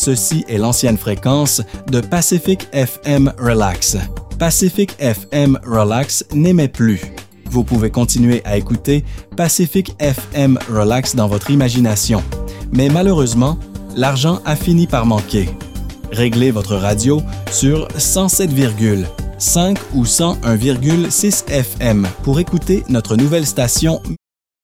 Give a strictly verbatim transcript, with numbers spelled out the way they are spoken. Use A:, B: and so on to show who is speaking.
A: Ceci est l'ancienne fréquence de Pacific F M Relax. Pacific F M Relax n'émet plus. Vous pouvez continuer à écouter Pacific F M Relax dans votre imagination. Mais malheureusement, l'argent a fini par manquer. Réglez votre radio sur cent sept virgule cinq ou cent un virgule six F M pour écouter notre nouvelle station